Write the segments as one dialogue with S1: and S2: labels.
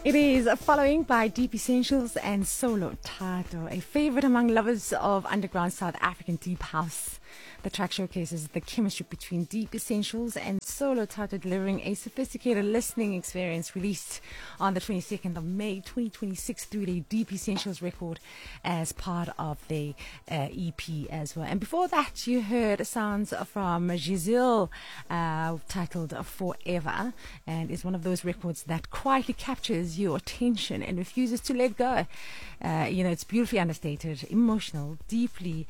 S1: It is following by Deep Essentials and Solo Tato, a favorite among lovers of underground South African deep house. The track showcases the chemistry between Deep Essentials and Solo Tato, delivering a sophisticated listening experience. Released on the 22nd of May 2026 through the Deep Essentials record as part of the EP as well. And before that, you heard sounds from Giselle, titled Forever, and is one of those records that quietly captures your attention and refuses to let go. It's beautifully understated, emotional, deeply,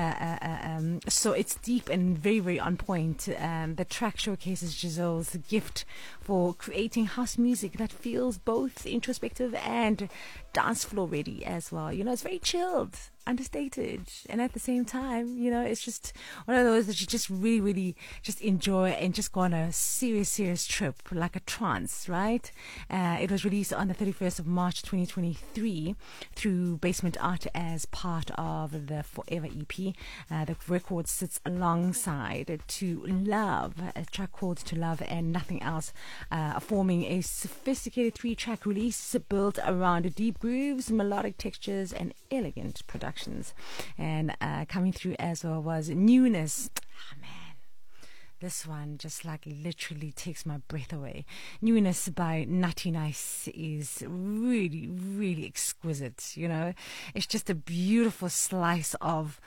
S1: so it's deep and very, very on point. The track showcases Giselle's gift for creating house music that feels both introspective and dance floor ready as well. It's very chilled, understated, and at the same time, it's just one of those that you just really, really just enjoy and just go on a serious trip, like a trance, right? It was released on the 31st of March 2023 through Basement Art as part of the Forever EP. The record sits alongside To Love, a track called To Love and Nothing Else, forming a sophisticated 3-track release built around deep grooves, melodic textures, and elegant productions. And coming through as well was Newness. Man, this one just literally takes my breath away. Newness by Nutty Nice is really, really exquisite. It's just a beautiful slice of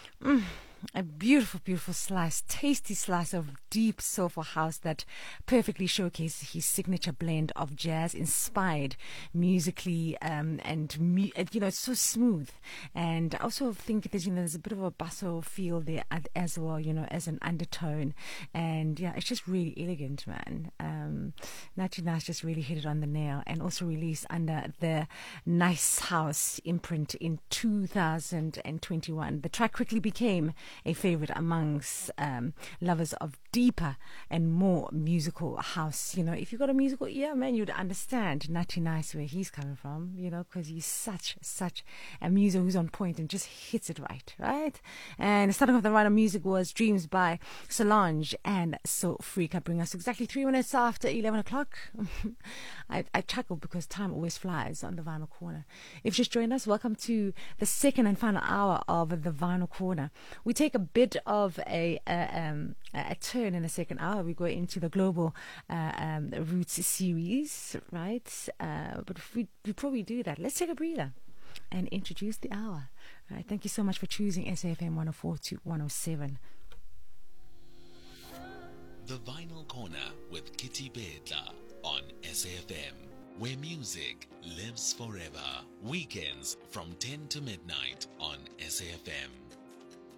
S1: a beautiful slice, tasty slice of deep soulful house that perfectly showcases his signature blend of jazz inspired musically, it's so smooth. And I also think there's a bit of a basso feel there as well, as an undertone. And yeah, it's just really elegant, man. Nachi Nice just really hit it on the nail, and also released under the Nice House imprint in 2021. The track quickly became a favorite amongst lovers of deeper and more musical house. If you've got a musical ear, man, you'd understand Nachi Nice where he's coming from, because he's such a muser who's on point and just hits it right? And starting off the run of music was Dreams by Solange and So Freaka, bring us exactly 3 minutes after 11 o'clock. I chuckle because time always flies on the Vinyl Corner. If you just joined us, welcome to the second and final hour of the Vinyl Corner. We take a bit of a turn in the second hour. We go into the Global Roots series, right? But before we do that, let's take a breather and introduce the hour. All right, thank you so much for choosing SAFM 104 to 107.
S2: The Vinyl Corner with Kitty Bedla on SAFM, where music lives forever. Weekends from 10 to midnight on SAFM.